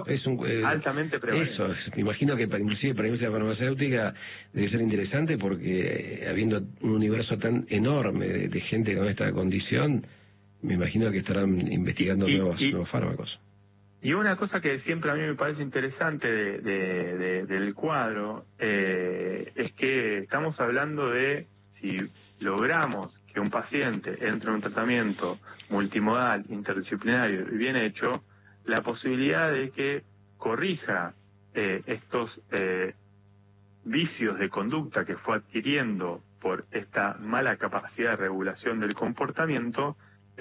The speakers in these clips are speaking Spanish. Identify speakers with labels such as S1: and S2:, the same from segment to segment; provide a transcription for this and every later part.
S1: altamente prevalente.
S2: Eso, me imagino que inclusive para la industria farmacéutica debe ser interesante porque habiendo un universo tan enorme de gente con esta condición, me imagino que estarán investigando nuevos fármacos.
S1: Y una cosa que siempre a mí me parece interesante del cuadro es que estamos hablando de si logramos que un paciente entre en un tratamiento multimodal, interdisciplinario y bien hecho, la posibilidad de que corrija estos vicios de conducta que fue adquiriendo por esta mala capacidad de regulación del comportamiento,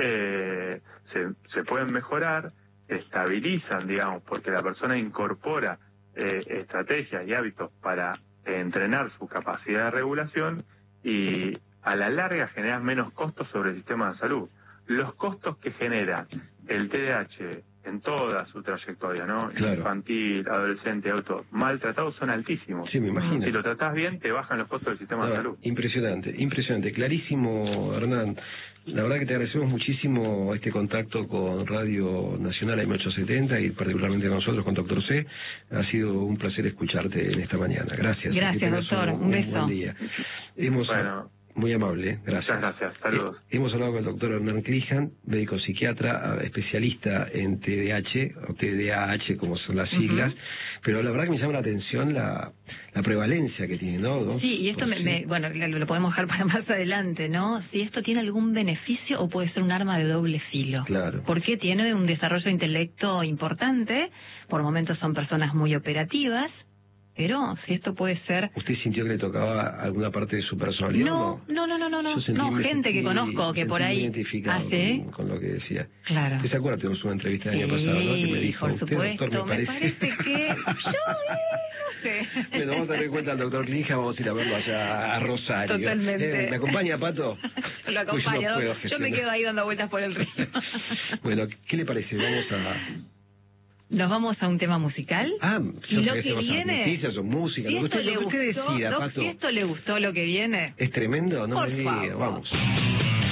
S1: se pueden mejorar, estabilizan, digamos, porque la persona incorpora estrategias y hábitos para entrenar su capacidad de regulación y a la larga generan menos costos sobre el sistema de salud. Los costos que genera el TDAH en toda su trayectoria, ¿no?
S2: Claro.
S1: Infantil, adolescente, adulto, maltratados son altísimos.
S2: Sí, me imagino.
S1: Si lo tratás bien, te bajan los costos del sistema de salud.
S2: Impresionante, clarísimo, Hernán. La verdad que te agradecemos muchísimo este contacto con Radio Nacional AM870 y particularmente con nosotros, con Dr. C. Ha sido un placer escucharte en esta mañana. Gracias.
S3: Gracias, doctor. Un beso.
S2: Buen día. Muy amable, gracias.
S1: Muchas gracias, saludos.
S2: Hemos hablado con el doctor Hernán Crijan, médico psiquiatra, especialista en TDAH, o TDAH como son las siglas, pero la verdad que me llama la atención la prevalencia que tiene, ¿no?
S3: Sí, y esto bueno, lo podemos dejar para más adelante, ¿no? Si esto tiene algún beneficio o puede ser un arma de doble filo.
S2: Claro.
S3: Porque tiene un desarrollo de intelecto importante, por momentos son personas muy operativas, pero si esto puede ser...
S2: ¿Usted sintió que le tocaba alguna parte de su personalidad?
S3: No, gente que conozco que por ahí
S2: hace con lo que decía.
S3: Claro.
S2: ¿Usted se acuerda? Tuvimos una entrevista el año pasado, ¿no? Que me dijo,
S3: por supuesto,
S2: doctor, me
S3: parece que... Yo no sé.
S2: Bueno, vamos a tener en cuenta al doctor Clinja, vamos a ir a verlo allá a Rosario.
S3: Totalmente.
S2: ¿Me acompaña, Pato?
S3: Lo acompaño. Yo me quedo ahí dando vueltas por el río.
S2: Bueno, ¿qué le parece?
S3: Nos vamos a un tema musical.
S2: Y
S3: lo que viene...
S2: Noticias o música,
S3: si
S2: lo que usted decida, Pato.
S3: Si esto le gustó lo que viene...
S2: ¿Es tremendo? No
S3: por
S2: me diga,
S3: favor.
S2: Vamos.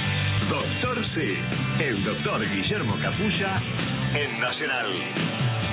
S4: Doctor C, el doctor Guillermo Capulla, en Nacional.